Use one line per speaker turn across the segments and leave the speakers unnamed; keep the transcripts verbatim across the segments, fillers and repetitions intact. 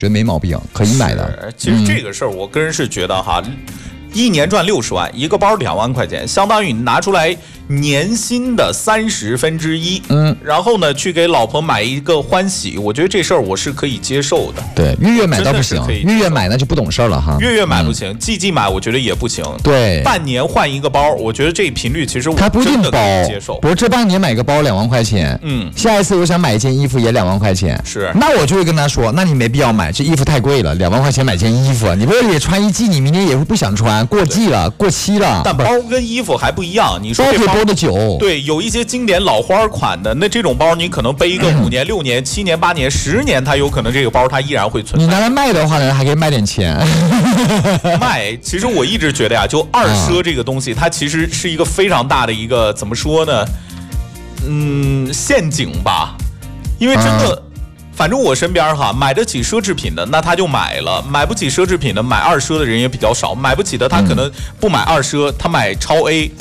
觉得没毛病，可以买的。
其实这个事儿，我个人是觉得哈，嗯、一年赚六十万，一个包两万块钱，相当于你拿出来年薪的三十分之一，嗯，然后呢，去给老婆买一个欢喜，我觉得这事儿我是可以接受的。
对，月月买倒不行，月月买那就不懂事了哈。
月月买不行，季季买我觉得也不行。
对，
半年换一个包，我觉得这频率其实我
它不一定包
接受。
比如这半年买个包两万块钱，嗯，下一次我想买一件衣服也两万块钱，
是，
那我就会跟他说，那你没必要买，这衣服太贵了，两万块钱买件衣服，你为了也穿一季，你明年也会不想穿，过季了，过期了。
但包跟衣服还不一样，你说
包可以包的久，
对，有一些经典老花款的，那这种包你可能背一个五年、六年、七年、八年、十年，它有可能这个包它依然会存在。
你拿来卖的话呢，还可以卖点钱。
卖，其实我一直觉得呀，就二奢这个东西，它其实是一个非常大的一个怎么说呢？嗯，陷阱吧，因为真的。反正我身边哈，买得起奢侈品的，那他就买了；买不起奢侈品的，买二奢的人也比较少。买不起的，他可能不买二奢，他买超 A。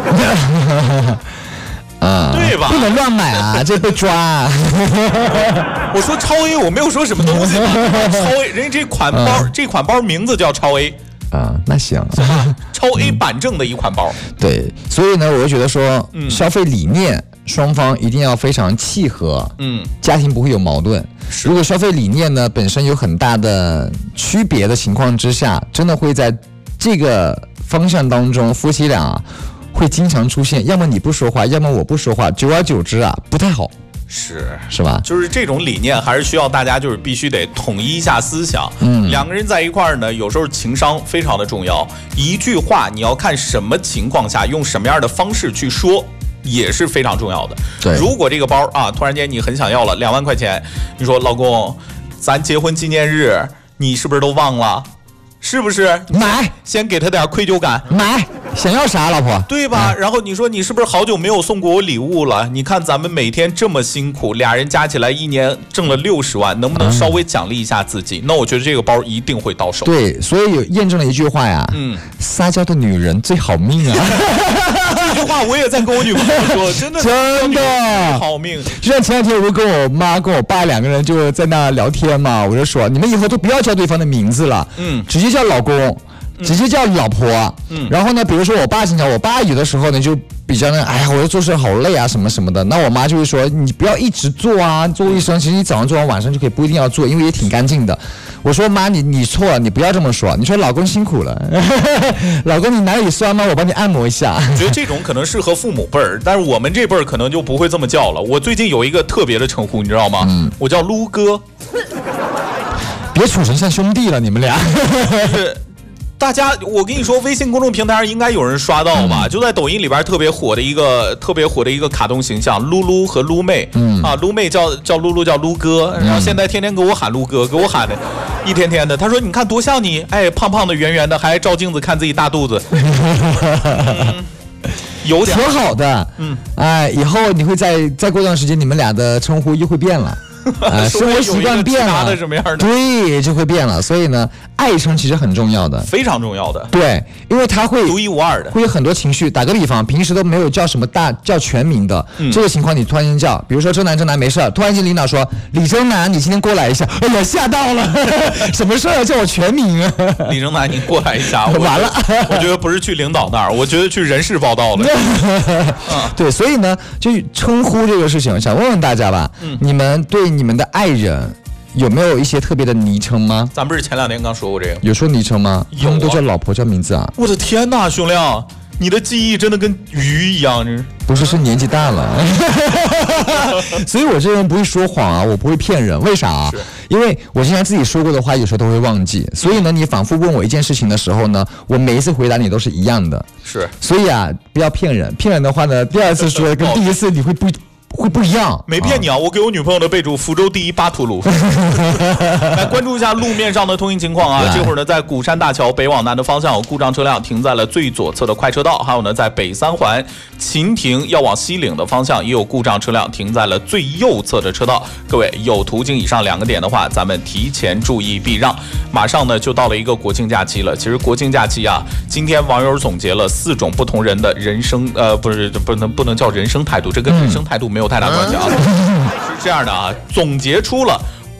啊，
对吧？
不能乱买啊，这被抓。
我说超 A， 我没有说什么东西。超 A， 人家这款包，嗯、这款包名字叫超 A。
啊，那行，
超 A 板正的一款包。
嗯、对，所以呢，我就觉得说，嗯、消费理念双方一定要非常契合，嗯，家庭不会有矛盾。如果消费理念呢本身有很大的区别的情况之下，真的会在这个方向当中，夫妻俩会经常出现，要么你不说话，要么我不说话，久而久之啊，不太好。
是
是吧？
就是这种理念还是需要大家就是必须得统一一下思想。嗯，两个人在一块儿呢，有时候情商非常的重要。一句话你要看什么情况下用什么样的方式去说，也是非常重要的。
对，
如果这个包啊，突然间你很想要了两万块钱，你说老公，咱结婚纪念日你是不是都忘了？是不是
买？
先给他点愧疚感，
买。想要啥，老婆？
对吧？然后你说你是不是好久没有送过我礼物了？你看咱们每天这么辛苦，俩人加起来一年挣了六十万，能不能稍微奖励一下自己？嗯、那我觉得这个包一定会到手。
对，所以有验证了一句话呀，嗯，撒娇的女人最好命啊。
这句话我也在跟我女朋友说，真的
真的
好命。
就像前两天我就跟我妈跟我爸两个人就在那聊天嘛，我就说你们以后都不要叫对方的名字了，嗯，直接叫老公。直接叫老婆，嗯，然后呢，比如说我爸经常，我爸有的时候呢就比较呢，哎呀，我要做事好累啊，什么什么的。那我妈就会说，你不要一直做啊，做卫生，其实你早上做完晚上就可以，不一定要做，因为也挺干净的。我说妈，你你错了，你不要这么说。你说老公辛苦了，老公你哪里酸吗？我帮你按摩一下。
我觉得这种可能适合父母辈儿，但是我们这辈儿可能就不会这么叫了。我最近有一个特别的称呼，你知道吗？嗯，我叫撸哥。
别处成像兄弟了，你们俩。
大家，我跟你说，微信公众平台上应该有人刷到吧？嗯、就在抖音里边特别火的一个特别火的一个卡通形象，噜噜和噜妹。嗯啊，噜妹叫叫噜噜叫噜哥，然后现在天天给我喊噜哥，给我喊的一天天的。他说：“你看多像你，哎，胖胖的、圆圆的，还照镜子看自己大肚子。嗯”有点
挺好的。嗯，哎，以后你会再再过段时间，你们俩的称呼又会变了。呃，生活习惯变了，
的什么样的？
对，就会变了。所以呢，爱称其实很重要的，
非常重要的。
对，因为它会
独一无二的，
会有很多情绪。打个比方，平时都没有叫什么大叫全名的，嗯、这个情况你突然间叫，比如说周南周南没事，突然间领导说李周南，你今天过来一下，哎呀吓到了，什么事儿叫我全名啊？
李周南，你过来一下，
完了，
我觉得不是去领导那儿，我觉得去人事报道了。
对，所以呢，就称呼这个事情，想问问大家吧，嗯、你们对你们的爱人有没有一些特别的昵称吗？
咱不是前两天刚说过这个？
有说昵称吗？
有、啊，
他们都叫老婆叫名字啊！
我的天哪，兄亮，你的记忆真的跟鱼一样，这
不是是年纪大了，所以我这人不会说谎啊，我不会骗人。为啥啊？因为我经常自己说过的话，有时候都会忘记。所以呢，你反复问我一件事情的时候呢，我每一次回答你都是一样的。
是，
所以啊，不要骗人。骗人的话呢，第二次说跟第一次你会不。会不一样，
没骗你啊！我给我女朋友的备注：福州第一巴图鲁。来关注一下路面上的通行情况啊！这会儿呢，在鼓山大桥北往南的方向有故障车辆停在了最左侧的快车道，还有呢，在北三环秦亭要往西岭的方向也有故障车辆停在了最右侧的车道。各位有途经以上两个点的话，咱们提前注意避让。马上呢就到了一个国庆假期了。其实国庆假期啊，今天网友总结了四种不同人的人生，呃，不是不能不能叫人生态度，这跟人生态度没有。没有太大关系啊，是这样的啊，总结出了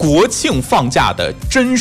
国庆放假的真实